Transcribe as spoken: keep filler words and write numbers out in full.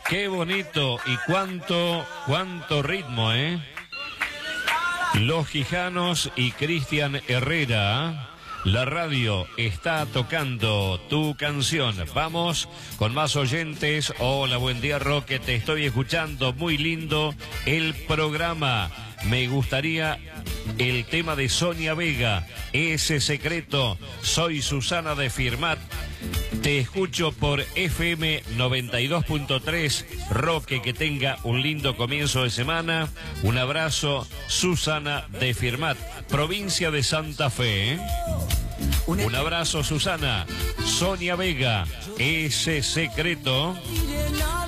Qué bonito y cuánto, cuánto ritmo, ¿eh? Los Quijanos y Cristian Herrera. La radio está tocando tu canción. Vamos con más oyentes. Hola, buen día, Roque. Te estoy escuchando. Muy lindo el programa. Me gustaría el tema de Sonia Vega, Ese Secreto. Soy Susana de Firmat. Te escucho por F M noventa y dos punto tres. Roque, que tenga un lindo comienzo de semana. Un abrazo, Susana de Firmat, provincia de Santa Fe, ¿eh? Un abrazo, Susana. Sonia Vega, Ese Secreto.